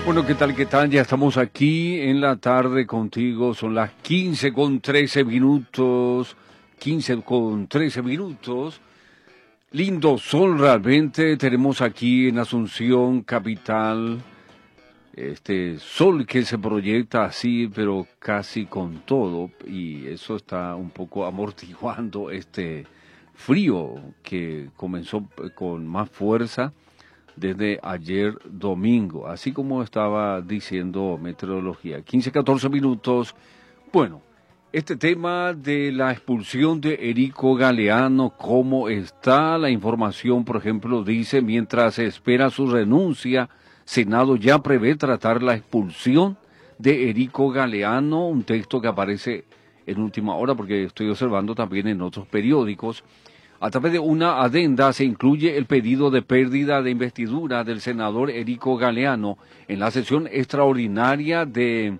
Bueno, ¿qué tal? ¿Qué tal? Ya estamos aquí en la tarde contigo. Son las 15:13. 15:13. Lindo sol realmente. Tenemos aquí en Asunción, capital, este sol que se proyecta así, pero casi con todo. Y eso está un poco amortiguando este frío que comenzó con más fuerza desde ayer domingo, así como estaba diciendo meteorología. 15:14. Bueno, este tema de la expulsión de Erico Galeano, ¿cómo está? La información, por ejemplo, dice, mientras se espera su renuncia, Senado ya prevé tratar la expulsión de Erico Galeano, un texto que aparece en última hora, porque estoy observando también en otros periódicos. A través de una adenda se incluye el pedido de pérdida de investidura del senador Erico Galeano en la sesión extraordinaria de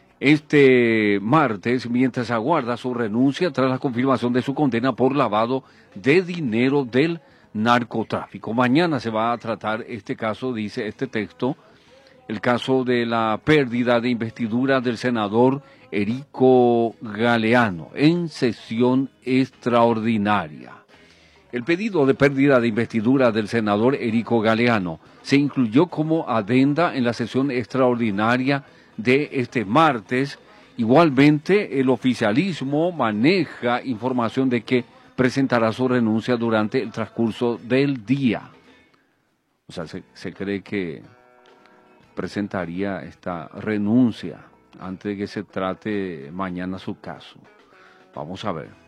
este martes, mientras aguarda su renuncia tras la confirmación de su condena por lavado de dinero del narcotráfico. Mañana se va a tratar este caso, dice este texto, el caso de la pérdida de investidura del senador Erico Galeano en sesión extraordinaria. El pedido de pérdida de investidura del senador Erico Galeano se incluyó como adenda en la sesión extraordinaria de este martes. Igualmente, el oficialismo maneja información de que presentará su renuncia durante el transcurso del día. O sea, se cree que presentaría esta renuncia antes de que se trate mañana su caso. Vamos a ver.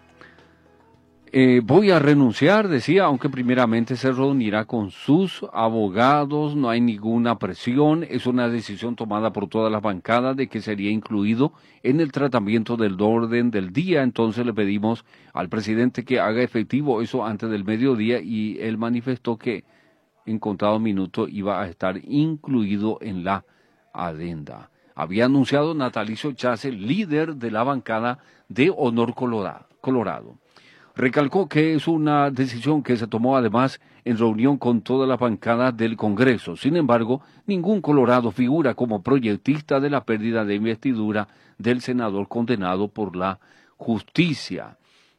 Voy a renunciar, decía, aunque primeramente se reunirá con sus abogados, no hay ninguna presión, es una decisión tomada por todas las bancadas de que sería incluido en el tratamiento del orden del día. Entonces le pedimos al presidente que haga efectivo eso antes del mediodía y él manifestó que en contados minutos iba a estar incluido en la adenda. Había anunciado Natalicio Chase, líder de la bancada de Honor Colorado. Recalcó que es una decisión que se tomó además en reunión con todas las bancadas del Congreso. Sin embargo, ningún colorado figura como proyectista de la pérdida de investidura del senador condenado por la justicia.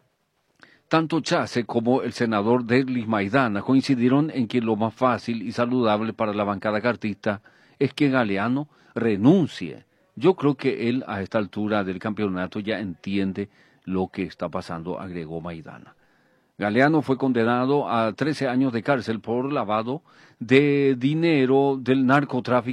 Tanto Chase como el senador Derlis Maidana coincidieron en que lo más fácil y saludable para la bancada cartista es que Galeano renuncie. Yo creo que él a esta altura del campeonato ya entiende lo que está pasando, agregó Maidana. Galeano fue condenado a 13 años de cárcel por lavado de dinero del narcotráfico